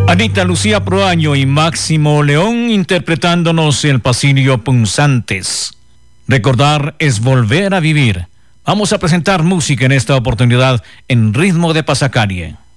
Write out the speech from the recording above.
Anita Lucía Proaño y Máximo León interpretándonos El Pasillo Punzantes. Recordar es volver a vivir. Vamos a presentar música en esta oportunidad en ritmo de pasacalle.